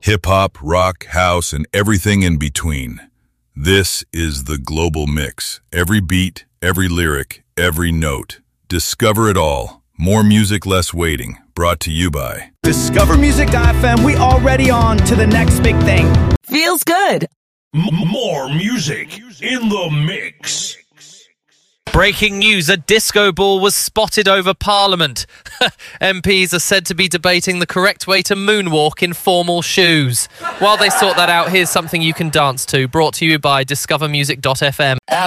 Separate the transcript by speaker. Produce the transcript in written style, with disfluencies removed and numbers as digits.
Speaker 1: Hip-hop, rock, house, and everything in between. This is the Global Mix. Every beat, every lyric, every note. Discover it all. More music, less waiting. Brought to you by
Speaker 2: DiscoverMusic.fm. We already on to the next big thing.
Speaker 3: Feels good.
Speaker 4: More music in the mix.
Speaker 5: Breaking news, a disco ball was spotted over Parliament. MPs are said to be debating the correct way to moonwalk in formal shoes. While they sort that out, here's something you can dance to, brought to you by DiscoverMusic.fm.